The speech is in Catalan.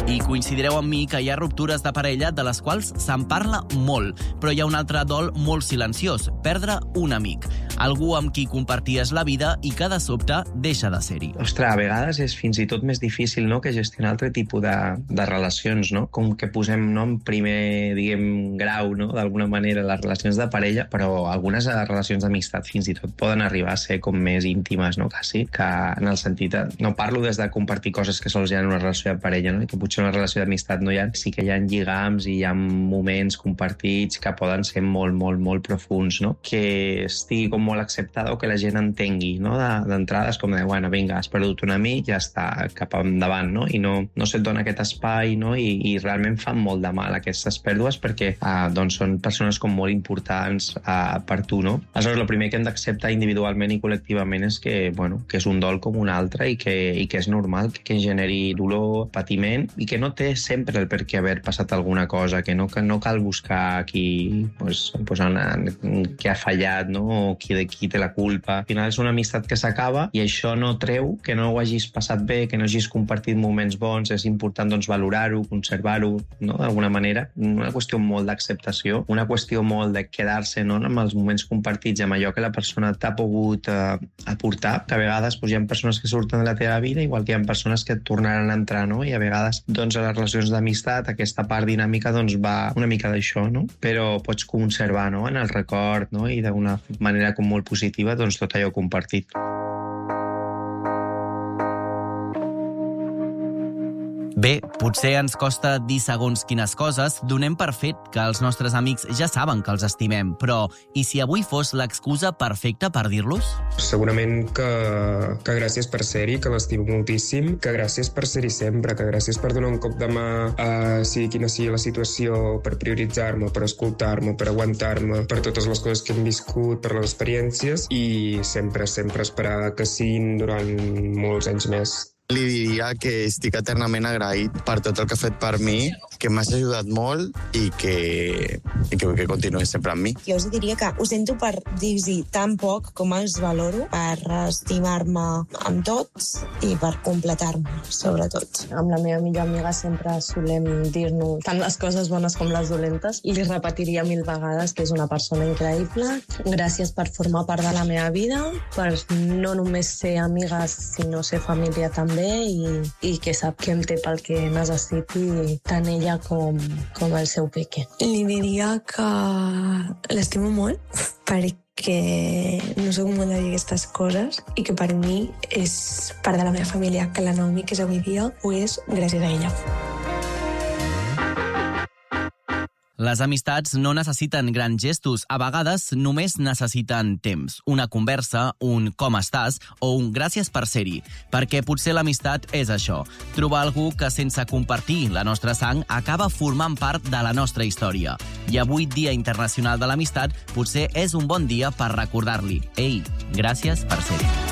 I coincidireu amb mi que hi ha ruptures de parella de les quals se'n parla molt, però hi ha un altre dol molt silenciós, perdre un amic, algú amb qui comparties la vida i que de sobte deixa de ser-hi. Ostres, a vegades és fins i tot més difícil, no?, que gestionar altre tipus de relacions, no? Com que posem, no, en primer, diguem, grau, no?, d'alguna manera, les relacions de parella, però algunes relacions d'amistat fins i tot poden arribar a ser com més íntimes, no?, quasi, que en el sentit no parlo des de compartir coses que sols hi ha en una relació de parella, no?, i que potser una relació d'amistat no hi ha, sí que hi ha lligams i hi ha moments compartits que poden ser molt, molt, molt profuns, no? Que estigui com molt acceptada o que la gent entengui, no? D'entrada és com de, bueno, vinga, has perdut un amic, ja està, cap endavant, no? I no se't dona aquest espai, no? I realment fan molt de mal aquestes pèrdues perquè doncs són persones com molt importants per tu, no? Aleshores, el primer que hem d'acceptar individualment i col·lectivament és que, bueno, que és un dol com un altre i que és normal que generi dolor, patiment i que no té sempre el per què haver passat alguna cosa, que no cal buscar qui ha fallat, no? O qui té la culpa. Al final és una amistat que s'acaba i això no treu que no ho hagis passat bé, que no hagis compartit moments bons. És important doncs valorar-ho, conservar-ho, no? D'alguna manera. Una qüestió molt d'acceptació, una qüestió molt de quedar-se, no?, amb els moments compartits, amb allò que la persona t'ha pogut aportar, que a vegades hi ha persones que surten de la teva vida, igual que hi ha persones que et tornaran a entrar, no? I a vegades doncs a les relacions d'amistat aquesta part dinàmica doncs va una mica d'això, no? Però pots conservar, no?, en el record, no?, i d'una manera com molt positiva doncs tot allò compartit. Bé, potser ens costa dir segons quines coses, donem per fet que els nostres amics ja saben que els estimem, però i si avui fos l'excusa perfecta per dir-los? Segurament que gràcies per ser-hi, que l'estimo moltíssim, que gràcies per ser-hi sempre, que gràcies per donar un cop de mà sigui quina sigui la situació, per prioritzar-me, per escoltar-me, per aguantar-me, per totes les coses que hem viscut, per les experiències i sempre esperar que siguin durant molts anys més. Li diria que estic eternament agraït per tot el que ha fet per mi, que m'has ajudat molt i que continuï sempre amb mi. Jo us diria que ho sento per dir-hi tan poc com els valoro, per estimar-me amb tots i per completar-me, sobretot. Amb la meva millor amiga sempre solem dir-nos tant les coses bones com les dolentes i li repetiria 1000 vegades que és una persona increïble. Gràcies per formar part de la meva vida, per no només ser amigues, sinó ser família també, i que sap que em té pel que necessiti tant ella com el seu peque. Li diria que l'estimo molt perquè no soc molt de dir aquestes coses i que per mi és part de la meva família, que la Naomi que és avui dia ho és gràcies a ella. Les amistats no necessiten grans gestos, a vegades només necessiten temps, una conversa, un com estàs o un gràcies per ser-hi, perquè potser l'amistat és això, trobar algú que sense compartir la nostra sang acaba formant part de la nostra història. I avui, Dia Internacional de l'Amistat, potser és un bon dia per recordar-li, ei, gràcies per ser-hi.